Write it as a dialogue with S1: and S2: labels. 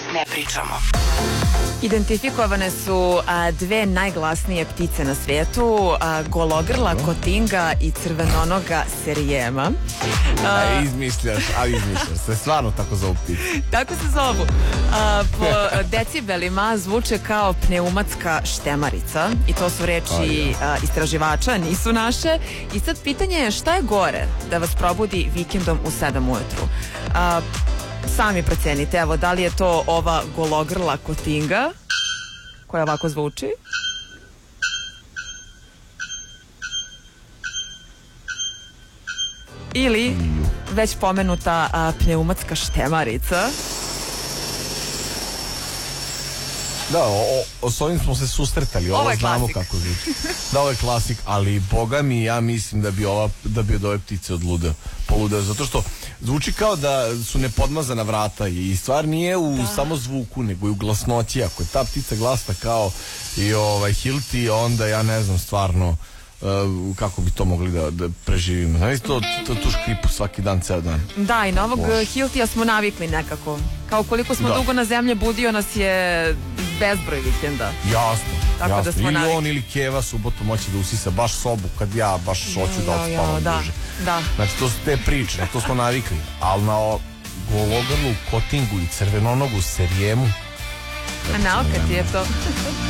S1: ne pričamo.
S2: Identifikovane su dve najglasnije ptice na svetu, gologrla kotinga i crvenonoga serijema.
S3: Izmišljaš se, stvarno tako zovu ptice.
S2: Tako se zovu. Po decibelima zvuče kao pneumatska štemarica i to su reči istraživača, nisu naše. I sad pitanje je šta je gore da vas probudi vikendom u 7 ujutru. Sami procenite, evo, da li je to ova gologrla kotinga koja ovako zvuči, ili već pomenuta pneumatska štemarica.
S3: Da, s ovim smo se susretali, ovo znamo kako zvuči. Da, ovo je klasik, ali boga mi, ja mislim da bi od ove ptice poludeo, zato što zvuči kao da su nepodmazana vrata i stvar nije u samo zvuku, nego i u glasnoći. Ako je ta ptica glasna kao i Hilti, onda ja ne znam stvarno kako bi to mogli da preživimo. Znači tu škripu svaki dan, ceo dan.
S2: Da, i na ovog Hiltija smo navikli nekako. Kao koliko smo dugo na zemlji, budio nas je bezbroj vikenda.
S3: Jasno. Ili on ili Keva subotom hoće da usisa baš sobu kad ja baš hoću da odspavam duže. Znači to su te priče, na to smo navikli. Ali na gologrlu, kotingu i crvenonogu serijemu,
S2: a naokat je to.